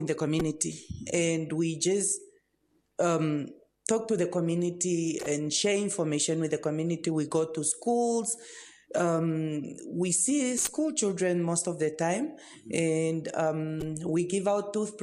in the community, and we just talk to the community and share information with the community. We go to schools. We see school children most of the time, and we give out toothbrushes